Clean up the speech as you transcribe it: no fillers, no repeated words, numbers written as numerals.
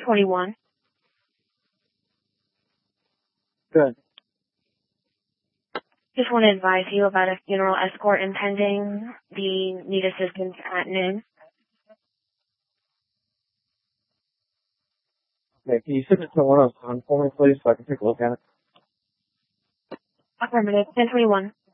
1021. Good. Just want to advise you about a funeral escort impending. Do you need assistance at noon? Okay, can you send it to 107 for me, please, so I can take a look at it? Affirmative. 1021.